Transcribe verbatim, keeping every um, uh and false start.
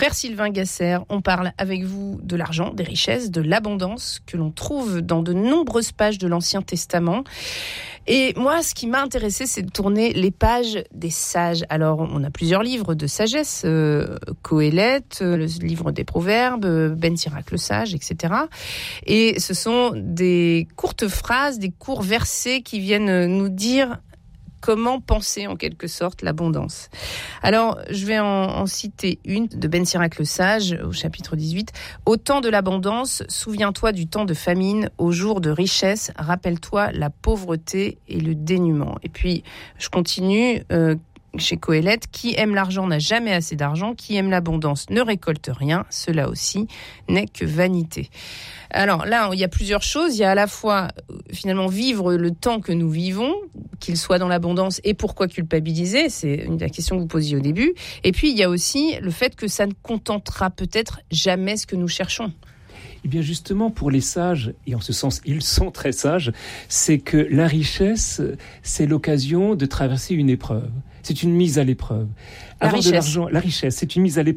Frère Sylvain Gasser, on parle avec vous de l'argent, des richesses, de l'abondance que l'on trouve dans de nombreuses pages de l'Ancien Testament. Et moi, ce qui m'a intéressé, c'est de tourner les pages des sages. Alors, on a plusieurs livres de sagesse, euh, Qoéleth, euh, le livre des Proverbes, euh, Ben Sirac le sage, et cetera. Et ce sont des courtes phrases, des courts versets qui viennent nous dire comment penser en quelque sorte l'abondance. Alors, je vais en, en citer une de Ben Sirac le Sage au chapitre dix-huit. Au temps de l'abondance, souviens-toi du temps de famine, au jour de richesse, rappelle-toi la pauvreté et le dénuement. Et puis, je continue euh, chez Qoéleth, qui aime l'argent n'a jamais assez d'argent, qui aime l'abondance ne récolte rien, cela aussi n'est que vanité. Alors là, il y a plusieurs choses. Il y a à la fois, finalement, vivre le temps que nous vivons, qu'il soit dans l'abondance, et pourquoi culpabiliser, c'est la question que vous posiez au début. Et puis, il y a aussi le fait que ça ne contentera peut-être jamais ce que nous cherchons. Eh bien justement, pour les sages, et en ce sens, ils sont très sages, c'est que la richesse, c'est l'occasion de traverser une épreuve. C'est une mise à l'épreuve. La Avoir richesse. de l'argent, la richesse, c'est une mise à l'épreuve.